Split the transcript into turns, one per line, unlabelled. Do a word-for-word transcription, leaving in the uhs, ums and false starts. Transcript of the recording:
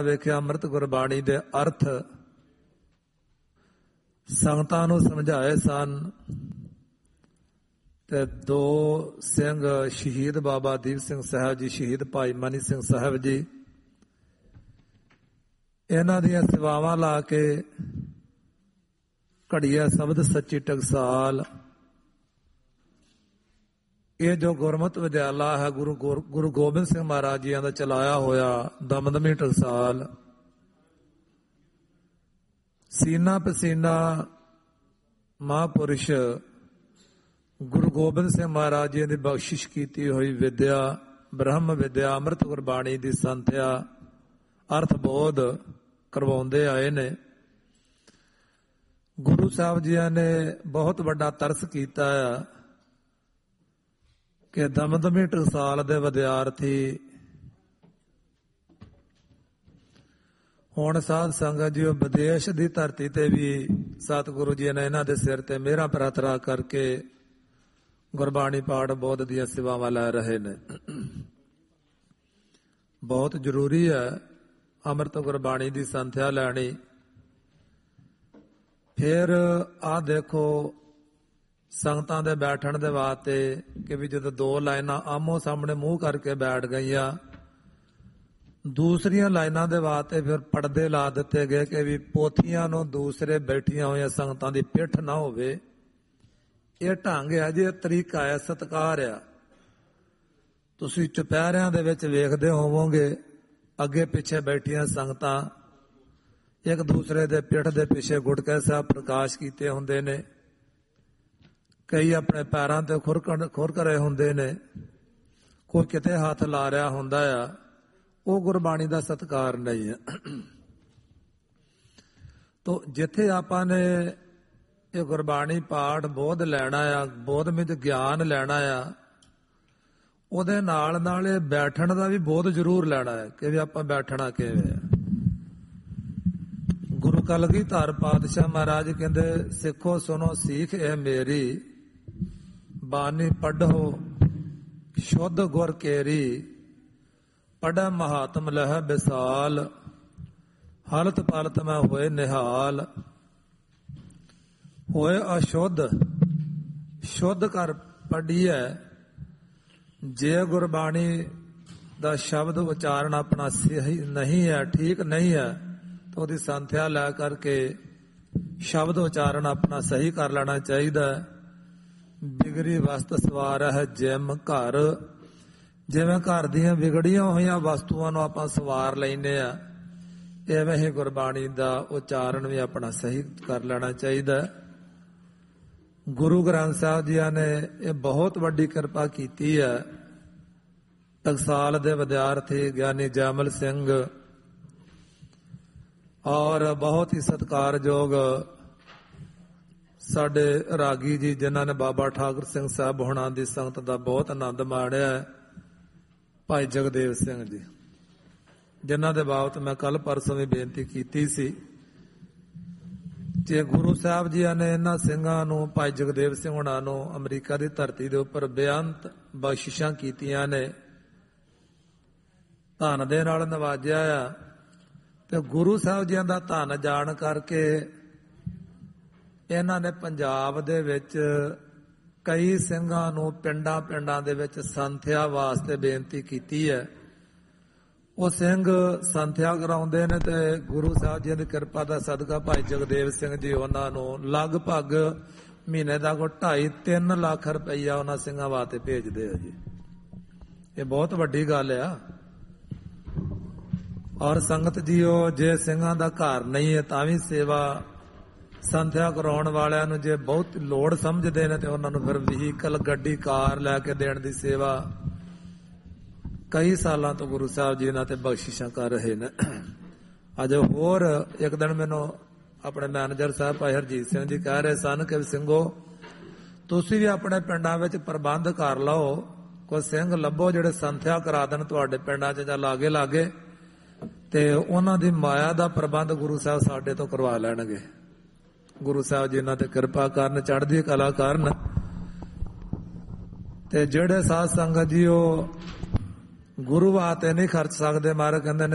ਵੇਖਿਆ ਅੰਮ੍ਰਿਤ ਗੁਰਬਾਣੀ ਦੇ ਅਰਥ ਸੰਗਤਾਂ ਨੂੰ ਸਮਝਾਏ ਸਨ ਤੇ ਦੋ ਸਿੰਘ ਸ਼ਹੀਦ ਬਾਬਾ ਦੀਪ ਸਿੰਘ ਸਾਹਿਬ ਜੀ, ਸ਼ਹੀਦ ਭਾਈ ਮਨੀ ਸਿੰਘ ਸਾਹਿਬ ਜੀ, ਇਹਨਾਂ ਦੀਆਂ ਸੇਵਾਵਾਂ ਲਾ ਕੇ ਘੜੀਆ ਸ਼ਬਦ ਸੱਚੀ ਟਕਸਾਲ, ਇਹ ਜੋ ਗੁਰਮਤਿ ਵਿਦਿਆਲਾ ਹੈ ਗੁਰੂ ਗੁਰੂ ਗੋਬਿੰਦ ਸਿੰਘ ਮਹਾਰਾਜ ਜੀਆਂ ਦਾ ਚਲਾਇਆ ਹੋਇਆ ਦਮਦਮੀ ਟਕਸਾਲ, ਸੀਨਾ ਪਸੀਨਾ ਮਹਾਂਪੁਰਸ਼ ਗੁਰੂ ਗੋਬਿੰਦ ਸਿੰਘ ਮਹਾਰਾਜ ਜੀ ਦੀ ਬਖਸ਼ਿਸ਼ ਕੀਤੀ ਹੋਈ ਵਿਦਿਆ, ਬ੍ਰਹਮ ਵਿਦਿਆ, ਅੰਮ੍ਰਿਤ ਗੁਰਬਾਣੀ ਦੀ ਸੰਥਿਆ, ਅਰਥ ਬੋਧ ਕਰਵਾਉਂਦੇ ਆਏ ਨੇ। ਗੁਰੂ ਸਾਹਿਬ ਜੀਆਂ ਨੇ ਬਹੁਤ ਵੱਡਾ ਤਰਸ ਕੀਤਾ ਆ ਕਿ ਦਮਦਮੀ ਟਕਸਾਲ ਦੇ ਵਿਦਿਆਰਥੀ ਹੁਣ ਸਾਧ ਸੰਗਤ ਜੀ ਵਿਦੇਸ਼ ਦੀ ਧਰਤੀ ਤੇ ਵੀ ਸਤਿਗੁਰੂ ਜੀ ਨੇ ਇਹਨਾਂ ਦੇ ਸਿਰ ਤੇ ਮਿਹਰਾਂ ਪ੍ਰਾਰਥਨਾ ਕਰਕੇ ਗੁਰਬਾਣੀ ਪਾਠ ਬੋਧ ਦੀਆਂ ਸੇਵਾਵਾਂ ਲੈ ਰਹੇ ਨੇ। ਬਹੁਤ ਜ਼ਰੂਰੀ ਹੈ ਅੰਮ੍ਰਿਤ ਗੁਰਬਾਣੀ ਦੀ ਸੰਥਿਆ ਲੈਣੀ। ਫਿਰ ਆਹ ਦੇਖੋ ਸੰਗਤਾਂ ਦੇ ਬੈਠਣ ਦੇ ਵਾਸਤੇ ਕਿ ਵੀ ਜਦੋਂ ਦੋ ਲਾਈਨਾਂ ਆਮੋ ਸਾਹਮਣੇ ਮੂੰਹ ਕਰਕੇ ਬੈਠ ਗਈਆਂ, ਦੂਸਰੀਆਂ ਲਾਈਨਾਂ ਦੇ ਵਾਸਤੇ ਫਿਰ ਪਰਦੇ ਲਾ ਦਿੱਤੇ ਗਏ ਕਿ ਵੀ ਪੋਥੀਆਂ ਨੂੰ ਦੂਸਰੇ ਬੈਠੀਆਂ ਹੋਈਆਂ ਸੰਗਤਾਂ ਦੀ ਪਿੱਠ ਨਾ ਹੋਵੇ। ਇਹ ਢੰਗ ਹੈ ਜੀ, ਇਹ ਤਰੀਕਾ ਹੈ, ਸਤਿਕਾਰ ਆ। ਤੁਸੀਂ ਚੁਪਹਿਰਿਆਂ ਦੇ ਵਿੱਚ ਵੇਖਦੇ ਹੋਵੋਗੇ ਅੱਗੇ ਪਿੱਛੇ ਬੈਠੀਆਂ ਸੰਗਤਾਂ ਇੱਕ ਦੂਸਰੇ ਦੇ ਪਿੱਠ ਦੇ ਪਿੱਛੇ ਗੁਟਕੇ ਸਾਹਿਬ ਪ੍ਰਕਾਸ਼ ਕੀਤੇ ਹੁੰਦੇ ਨੇ, ਕਈ ਆਪਣੇ ਪੈਰਾਂ ਤੇ ਖੁਰਕ ਖੁਰਕ ਰਹੇ ਹੁੰਦੇ ਨੇ, ਕੋਈ ਕਿਤੇ ਹੱਥ ਲਾ ਰਿਹਾ ਹੁੰਦਾ ਆ। ਉਹ ਗੁਰਬਾਣੀ ਦਾ ਸਤਿਕਾਰ ਨਹੀਂ ਹੈ। ਤੋ ਜਿੱਥੇ ਆਪਾਂ ਨੇ ਇਹ ਗੁਰਬਾਣੀ ਪਾਠ ਬੋਧ ਲੈਣਾ ਆ, ਬੋਧ ਵਿੱਚ ਗਿਆਨ ਲੈਣਾ ਆ, ਉਹਦੇ ਨਾਲ ਨਾਲ ਇਹ ਬੈਠਣ ਦਾ ਵੀ ਬੋਧ ਜ਼ਰੂਰ ਲੈਣਾ ਹੈ ਕਿ ਵੀ ਆਪਾਂ ਬੈਠਣਾ ਕਿਵੇਂ ਆ। ਗੁਰੂ ਕਲਗੀਧਰ ਪਾਤਸ਼ਾਹ ਮਹਾਰਾਜ ਕਹਿੰਦੇ ਸਿੱਖੋ ਸੁਣੋ ਸੀਖ ਇਹ ਮੇਰੀ, ਬਾਣੀ ਪੜ੍ਹੋ ਸ਼ੁੱਧ ਗੁਰ ਕੇਰੀ, ਪੜ੍ਹ ਮਹਾਤਮ ਲਹਿ ਵਿਸਾਲ, ਹਲਤ ਪਲਤ ਮੈਂ ਹੋਏ ਨਿਹਾਲ, ਹੋਏ ਅਸ਼ੁੱਧ ਸ਼ੁੱਧ ਕਰ ਪੜ੍ਹੀਐ। ਜੇ ਗੁਰਬਾਣੀ ਦਾ ਸ਼ਬਦ ਉਚਾਰਨ ਆਪਣਾ ਸਹੀ ਨਹੀਂ ਹੈ, ਠੀਕ ਨਹੀਂ ਹੈ, ਤਾਂ ਉਹਦੀ ਸੰਥਿਆ ਲੈ ਕਰਕੇ ਸ਼ਬਦ ਉਚਾਰਨ ਆਪਣਾ ਸਹੀ ਕਰ ਲੈਣਾ ਚਾਹੀਦਾ। ਬਿਗੜੀ ਵਸਤ ਸਵਾਰ ਹੈ ਜਿਮ ਘਰ, ਜਿਵੇਂ ਘਰ ਦੀਆਂ ਵਿਗੜੀਆਂ ਹੋਈਆਂ ਵਸਤੂਆਂ ਨੂੰ ਆਪਾਂ ਸਵਾਰ ਲੈਂਦੇ ਆ, ਐਵੇਂ ਹੀ ਗੁਰਬਾਣੀ ਦਾ ਉਚਾਰਨ ਵੀ ਆਪਣਾ ਸਹੀ ਕਰ ਲੈਣਾ ਚਾਹੀਦਾ। ਗੁਰੂ ਗ੍ਰੰਥ ਸਾਹਿਬ ਜੀ ਨੇ ਇਹ ਬਹੁਤ ਵੱਡੀ ਕਿਰਪਾ ਕੀਤੀ ਹੈ। ਟਕਸਾਲ ਦੇ ਵਿਦਿਆਰਥੀ ਗਿਆਨੀ ਜੈਮਲ ਸਿੰਘ ਔਰ ਬਹੁਤ ਹੀ ਸਤਿਕਾਰਯੋਗ ਸਾਡੇ ਰਾਗੀ ਜੀ ਜਿਨ੍ਹਾਂ ਨੇ ਬਾਬਾ ਠਾਕੁਰ ਸਿੰਘ ਸਾਹਿਬ ਹੋਣਾ ਦੀ ਸੰਗਤ ਦਾ ਬਹੁਤ ਆਨੰਦ ਮਾਣਿਆ, ਭਾਈ ਜਗਦੇਵ ਸਿੰਘ ਜੀ, ਜਿਨ੍ਹਾਂ ਦੇ ਬਾਬਤ ਮੈਂ ਕੱਲ ਪਰਸੋਂ ਵੀ ਬੇਨਤੀ ਕੀਤੀ ਸੀ। ਜੇ ਗੁਰੂ ਸਾਹਿਬ ਜੀ ਨੇ ਇਹਨਾਂ ਸਿੰਘਾਂ ਨੂੰ, ਭਾਈ ਜਗਦੇਵ ਸਿੰਘ ਹੋਣਾ ਨੂੰ ਅਮਰੀਕਾ ਦੀ ਧਰਤੀ ਦੇ ਉੱਪਰ ਬੇਅੰਤ ਬਖਸ਼ਿਸ਼ਾਂ ਕੀਤੀਆਂ ਨੇ, ਧਨ ਦੇ ਨਾਲ ਨਵਾਜਿਆ ਆ, ਤੇ ਗੁਰੂ ਸਾਹਿਬ ਜੀ ਦਾ ਧਨ ਜਾਣ ਕਰਕੇ ਇਹਨਾਂ ਨੇ ਪੰਜਾਬ ਦੇ ਵਿੱਚ ਕਈ ਸਿੰਘਾਂ ਨੂੰ ਪਿੰਡਾਂ ਪਿੰਡਾਂ ਦੇ ਵਿੱਚ ਸੰਥਿਆ ਵਾਸਤੇ ਬੇਨਤੀ ਕੀਤੀ ਹੈ। ਉਹ ਸਿੰਘ ਸੰਥਿਆ ਕਰਾਉਂਦੇ ਨੇ ਤੇ ਗੁਰੂ ਸਾਹਿਬ ਜੀ ਦੀ ਕਿਰਪਾ ਦਾ ਸਦਕਾ ਭਾਈ ਜਗਦੇਵ ਸਿੰਘ ਜੀ ਉਹਨਾਂ ਨੂੰ ਲਗਭਗ ਮਹੀਨੇ ਦਾ ਕੋਈ ਢਾਈ ਤਿੰਨ ਲੱਖ ਰੁਪਈਆ ਉਹਨਾਂ ਸਿੰਘਾਂ ਵਾਸਤੇ ਭੇਜਦੇ ਆ ਜੀ। ਇਹ ਬਹੁਤ ਵੱਡੀ ਗੱਲ ਆ। ਔਰ ਸੰਗਤ ਜੀਓ, ਜੇ ਸਿੰਘਾਂ ਦਾ ਘਰ ਨਹੀਂ ਹੈ ਤਾਂ ਵੀ ਸੇਵਾ ਸੰਥਿਆ ਕਰਾਉਣ ਵਾਲਿਆਂ ਨੂੰ ਜੇ ਬਹੁਤ ਲੋੜ ਸਮਝਦੇ ਨੇ ਤੇ ਉਹਨਾਂ ਨੂੰ ਫਿਰ ਵਹੀਕਲ, ਗੱਡੀ, ਕਾਰ ਲੈ ਕੇ ਦੇਣ ਦੀ ਸੇਵਾ ਕਈ ਸਾਲਾਂ ਤੋਂ ਗੁਰੂ ਸਾਹਿਬ ਜੀ ਇਹਨਾਂ ਤੇ ਬਖਸ਼ਿਸ਼ਾਂ ਕਰ ਰਹੇ ਨੇ। ਅੱਜ ਹੋਰ ਇੱਕ ਦਿਨ ਮੈਨੂੰ ਆਪਣੇ ਮੈਨੇਜਰ ਸਾਹਿਬ ਭਾਈ ਹਰਜੀਤ ਸਿੰਘ ਜੀ ਕਹਿ ਰਹੇ ਸਨ ਕਿ ਸਿੰਘੋ ਤੁਸੀਂ ਵੀ ਆਪਣੇ ਪਿੰਡਾਂ ਵਿੱਚ ਪ੍ਰਬੰਧ ਕਰ ਲਓ, ਕੋਈ ਸਿੰਘ ਲੱਭੋ ਜਿਹੜੇ ਸੰਥਿਆ ਕਰਾ ਦੇਣ ਤੁਹਾਡੇ ਪਿੰਡਾਂ 'ਚ ਜਾਂ ਲਾਗੇ ਲਾਗੇ, ਤੇ ਉਹਨਾਂ ਦੀ ਮਾਇਆ ਦਾ ਪ੍ਰਬੰਧ ਗੁਰੂ ਸਾਹਿਬ ਸਾਡੇ ਤੋਂ ਕਰਵਾ ਲੈਣਗੇ। ਗੁਰੂ ਸਾਹਿਬ ਜੀ ਇਹਨਾਂ ਤੇ ਕਿਰਪਾ ਕਰਨ, ਚੜ੍ਹਦੀ ਕਲਾ ਕਰਨ। ਤੇ ਜਿਹੜੇ ਸਾਧ ਸੰਗਤ ਜੀ ਉਹ ਗੁਰੂ ਵਾਸਤੇ ਨਹੀਂ ਖਰਚ ਸਕਦੇ, ਮਹਾਰਾਜ ਕਹਿੰਦੇ ਨੇ